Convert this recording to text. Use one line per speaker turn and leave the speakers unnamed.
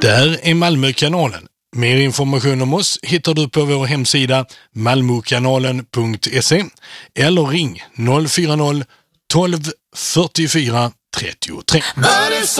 Där är Malmökanalen. Mer information om oss hittar du på vår hemsida malmokanalen.se eller ring 040 12 44 33.